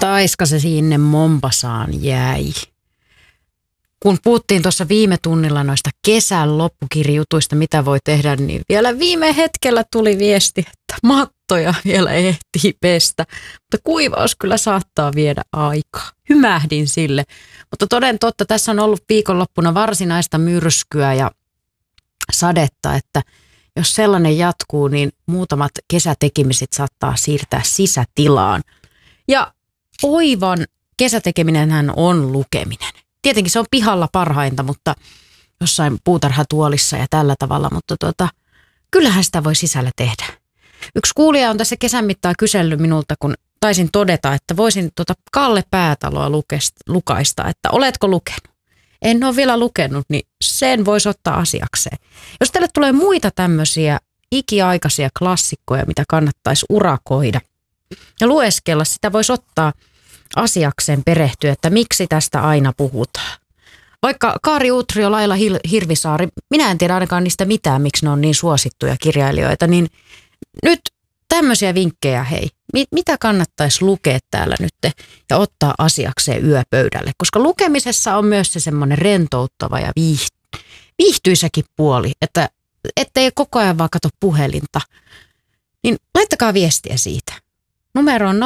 Taiska se sinne Mombasaan jäi. Kun puhuttiin tuossa viime tunnilla noista kesän loppukirjutuista, mitä voi tehdä, niin vielä viime hetkellä tuli viesti, että mattoja vielä ehtii pestä. Mutta kuivaus kyllä saattaa viedä aikaa. Hymähdin sille. Mutta toden totta, tässä on ollut viikonloppuna varsinaista myrskyä ja sadetta, että jos sellainen jatkuu, niin muutamat kesätekemiset saattaa siirtää sisätilaan. Ja oivan kesätekeminenhän on lukeminen. Tietenkin se on pihalla parhainta, mutta jossain puutarhatuolissa ja tällä tavalla, mutta kyllähän sitä voi sisällä tehdä. Yksi kuulija on tässä kesän mittaan kysellyt minulta, kun taisin todeta, että voisin Kalle Päätaloa lukaista, että oletko lukenut? En ole vielä lukenut, niin sen voisi ottaa asiakseen. Jos teille tulee muita tämmöisiä ikiaikaisia klassikkoja, mitä kannattaisi urakoida ja lueskella, sitä voisi ottaa asiakseen perehtyä, että miksi tästä aina puhutaan. Vaikka Kaari Uutrio, Laila Hirvisaari, minä en tiedä ainakaan niistä mitään, miksi ne on niin suosittuja kirjailijoita, niin nyt tämmöisiä vinkkejä, hei, mitä kannattaisi lukea täällä nyt ja ottaa asiakseen yöpöydälle, koska lukemisessa on myös se semmoinen rentouttava ja viihtyisäkin puoli, että ettei koko ajan vaan katso puhelinta, niin laittakaa viestiä siitä. Numero on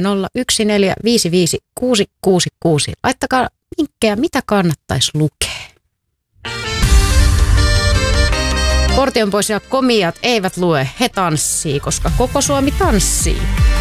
0401455666. Laittakaa vinkkejä, mitä kannattaisi lukea. Portion pois ja komiat eivät lue, he tanssii, koska koko Suomi tanssii.